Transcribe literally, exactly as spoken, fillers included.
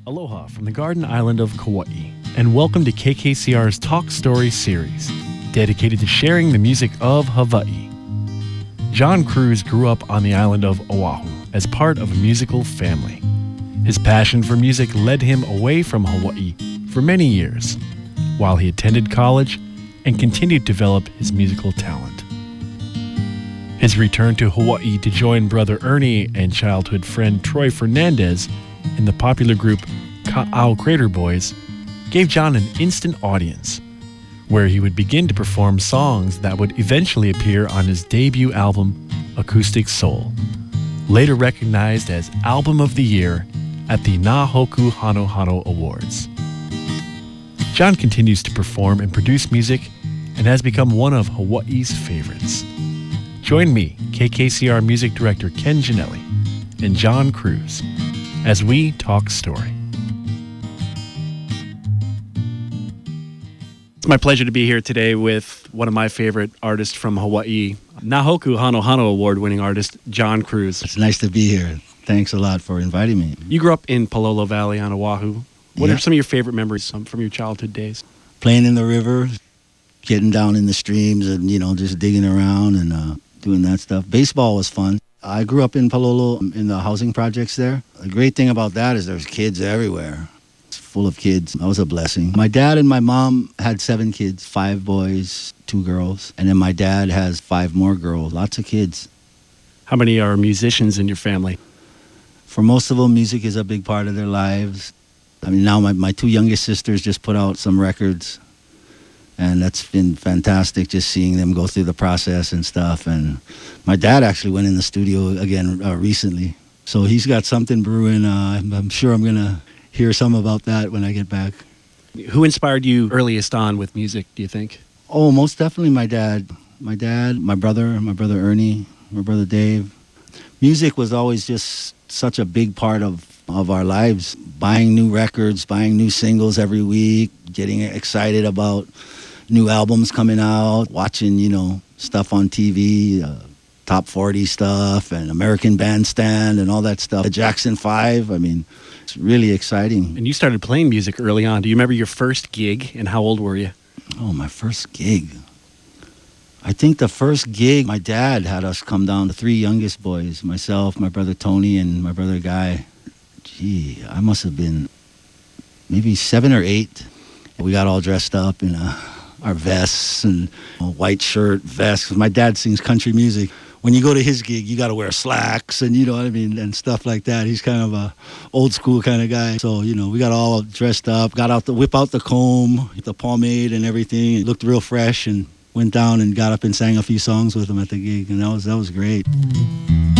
Aloha from the Garden Island of Kauai, and welcome to K K C R's Talk Story series, dedicated to sharing the music of Hawaii. John Cruz grew up on the island of Oahu as part of a musical family. His passion for music led him away from Hawaii for many years, while he attended college and continued to develop his musical talent. His return to Hawaii to join brother Ernie and childhood friend Troy Fernandez in the popular group Ka'au Crater Boys gave John an instant audience, where he would begin to perform songs that would eventually appear on his debut album, Acoustic Soul, later recognized as Album of the Year at the Nā Hoku Hano Hano Awards. John continues to perform and produce music and has become one of Hawaii's favorites. Join me, K K C R Music Director Ken Gianelli, and John Cruz as we talk story. It's my pleasure to be here today with one of my favorite artists from Hawaii, Nā Hoku Hano Hano Award-winning artist John Cruz. It's nice to be here. Thanks a lot for inviting me. You grew up in Palolo Valley on Oahu. What Yeah. are some of your favorite memories from from your childhood days? Playing in the river, getting down in the streams and, you know, just digging around and uh, doing that stuff. Baseball was fun. I grew up in Palolo in the housing projects there. The great thing about that is there's kids everywhere. It's full of kids. That was a blessing. My dad and my mom had seven kids, five boys, two girls. And then my dad has five more girls, lots of kids. How many are musicians in your family? For most of them, music is a big part of their lives. I mean, now my, my two youngest sisters just put out some records. And that's been fantastic, just seeing them go through the process and stuff. And my dad actually went in the studio again uh, recently. So he's got something brewing. Uh, I'm, I'm sure I'm going to hear some about that when I get back. Who inspired you earliest on with music, do you think? Oh, most definitely my dad. My dad, my brother, my brother Ernie, my brother Dave. Music was always just such a big part of, of our lives. Buying new records, buying new singles every week, getting excited about new albums coming out, watching, you know, stuff on T V, uh, top forty stuff and American Bandstand and all that stuff. The Jackson five, I mean, it's really exciting. And you started playing music early on. Do you remember your first gig, and how old were you? Oh, my first gig. I think the first gig, my dad had us come down, the three youngest boys, myself, my brother Tony, and my brother Guy. Gee, I must have been maybe seven or eight. We got all dressed up in a our vests and a white shirt, vest. 'Cause my dad sings country music. When you go to his gig, you got to wear slacks and, you know what I mean, and stuff like that. He's kind of a old school kind of guy. So, you know, we got all dressed up, got out the, whip out the comb, the pomade and everything. It looked real fresh and went down and got up and sang a few songs with him at the gig. And that was, that was great.